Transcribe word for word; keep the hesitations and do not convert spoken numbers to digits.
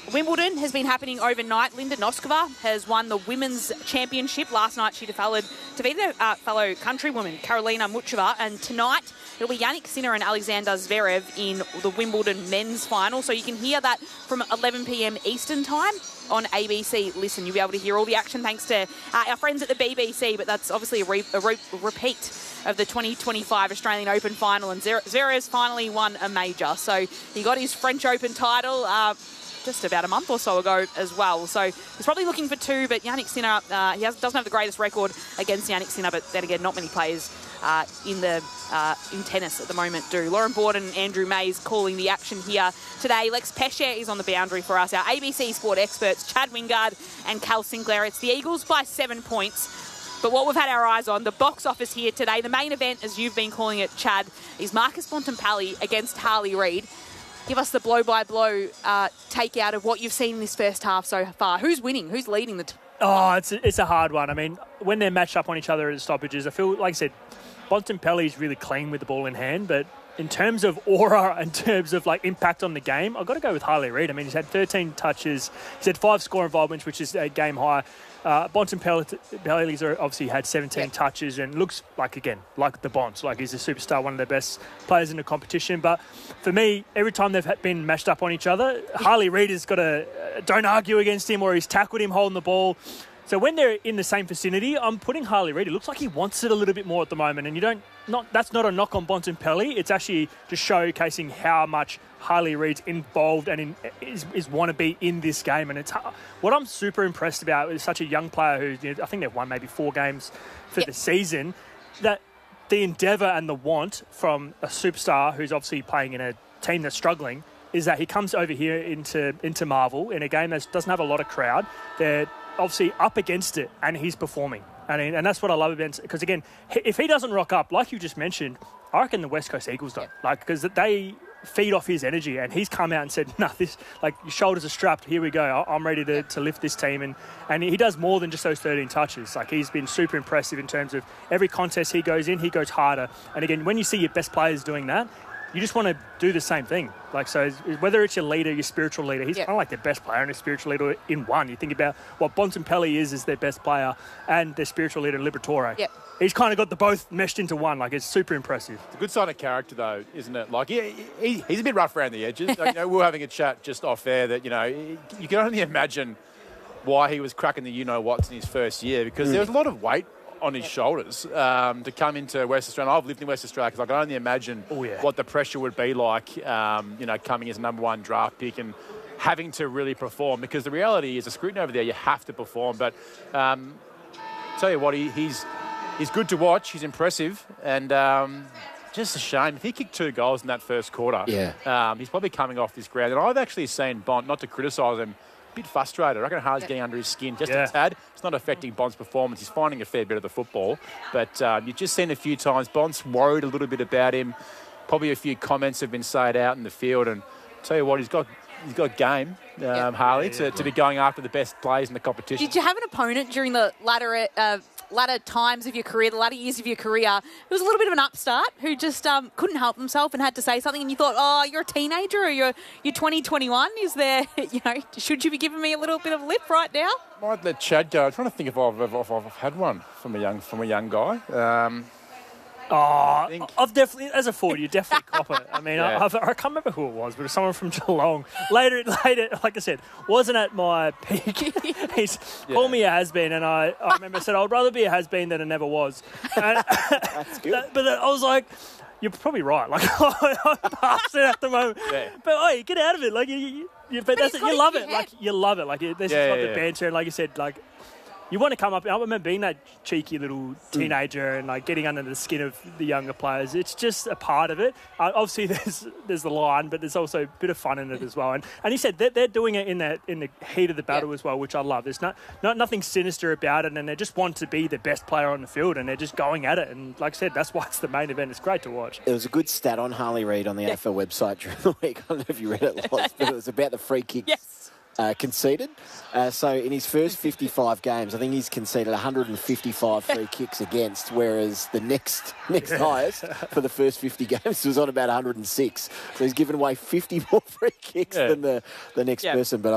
Wimbledon has been happening overnight. Linda Noskova has won the women's championship. Last night she defeated, defeated uh, fellow countrywoman Karolina Muchova, and tonight it'll be Jannik Sinner and Alexander Zverev in the Wimbledon men's final. So you can hear that from eleven p m Eastern time on A B C Listen. You'll be able to hear all the action thanks to uh, our friends at the B B C, but that's obviously a, re a re repeat of the twenty twenty-five Australian Open final, and Zverev's finally won a major. So he got his French Open title uh, just about a month or so ago as well. So he's probably looking for two, but Jannik Sinner, uh, he has, doesn't have the greatest record against Jannik Sinner, but then again, not many players uh, in the uh, in tennis at the moment do. Lauren Borden and Andrew Mays calling the action here today. Lex Pesce is on the boundary for us. Our A B C Sport experts, Chad Wingard and Cal Sinclair. It's the Eagles by seven points. But what we've had our eyes on, the box office here today, the main event, as you've been calling it, Chad, is Marcus Bontempelli against Harley Reid. Give us the blow-by-blow uh, take-out of what you've seen in this first half so far. Who's winning? Who's leading the... T oh, it's a, it's a hard one. I mean, when they're matched up on each other at the stoppages, I feel, like I said, Bontempelli's really clean with the ball in hand, but in terms of aura, in terms of like impact on the game, I've got to go with Harley Reid. I mean, he's had thirteen touches. He's had five score involvements, which is a game high. Uh, Bontempelli's obviously had seventeen yeah. touches and looks like, again, like the Bonds. Like he's a superstar, one of the best players in the competition. But for me, every time they've been matched up on each other, Harley Reid has got to, uh, don't argue against him, or he's tackled him holding the ball. So when they're in the same vicinity, I'm putting Harley Reid. It looks like he wants it a little bit more at the moment. And you don't, not that's not a knock on Bontempelli. It's actually just showcasing how much Harley Reid's involved and in, is, is want to be in this game. And it's what I'm super impressed about is such a young player who, you know, I think they've won maybe four games for yep. the season, that the endeavour and the want from a superstar who's obviously playing in a team that's struggling is that he comes over here into, into Marvel in a game that doesn't have a lot of crowd. They're obviously up against it, and he's performing. And, and that's what I love about it. Because, again, if he doesn't rock up, like you just mentioned, I reckon the West Coast Eagles don't. Yeah. Like, because they feed off his energy, and he's come out and said, no, this, like, your shoulders are strapped. Here we go. I'm ready to, to lift this team. And, and he does more than just those thirteen touches. Like, he's been super impressive in terms of every contest he goes in, he goes harder. And, again, when you see your best players doing that, you just want to do the same thing. Like, so whether it's your leader, your spiritual leader, he's yep. kind of like their best player and a spiritual leader in one. You think about what Bontempelli is as their best player and their spiritual leader, Liberatore. Yep. He's kind of got the both meshed into one. Like, it's super impressive. It's a good sign of character, though, isn't it? Like, he, he, he's a bit rough around the edges. Like, you know, we were having a chat just off air that, you know, you can only imagine why he was cracking the you-know-whats in his first year, because mm. there was a lot of weight on his shoulders um, to come into West Australia. I've lived in West Australia because I can only imagine oh, yeah. what the pressure would be like, um, you know, coming as a number one draft pick and having to really perform, because the reality is a scrutiny over there, you have to perform. But um, tell you what, he, he's he's good to watch. He's impressive, and um, just a shame. If he kicked two goals in that first quarter, yeah. um, he's probably coming off this ground. And I've actually seen Bont, not to criticise him, bit frustrated. I reckon Harley's yeah. getting under his skin just yeah. a tad. It's not affecting Bond's performance. He's finding a fair bit of the football. But um, you've just seen a few times Bond's worried a little bit about him. Probably a few comments have been said out in the field. And tell you what, he's got he's got game, um, yeah. Harley, yeah, yeah, to, yeah. to be going after the best players in the competition. Did you have an opponent during the latter uh, latter times of your career, the latter years of your career, who was a little bit of an upstart, who just um, couldn't help himself and had to say something, and you thought, oh, you're a teenager, or you're you're twenty, twenty-one? Is there, you know, should you be giving me a little bit of lip right now? Might let Chad go. I'm trying to think if I've, if I've, I've had one from a young from a young guy. Um, Oh, I've definitely, as a forward, you definitely cop it. I mean, yeah. I, I've, I can't remember who it was, but it was someone from Geelong. Later, later, like I said, wasn't at my peak. He's yeah. called me a has-been, and I, I remember I said, I'd rather be a has-been than a never was. And, That's good. But I was like, you're probably right. Like, I'm past it at the moment. Yeah. But, oh, get out of it. Like, you, you, you, but, but that's it. You love it. Head. Like, you love it. Like, this yeah, is like yeah, the banter, and like you said, like, you want to come up. I remember being that cheeky little teenager mm. and like getting under the skin of the younger players. It's just a part of it. Uh, obviously, there's there's the line, but there's also a bit of fun in it as well. And and he said they're, they're doing it in that in the heat of the battle yeah. as well, which I love. There's not not nothing sinister about it, and they just want to be the best player on the field, and they're just going at it. And like I said, that's why it's the main event. It's great to watch. There was a good stat on Harley Reid on the yeah. A F L website during the week. I don't know if you read it, Loz, but it was about the free kicks. Yes. Uh, conceded. Uh, so in his first fifty-five games, I think he's conceded one hundred fifty-five free kicks against, whereas the next next highest for the first fifty games was on about one hundred six. So he's given away fifty more free kicks yeah. than the, the next yeah. person. But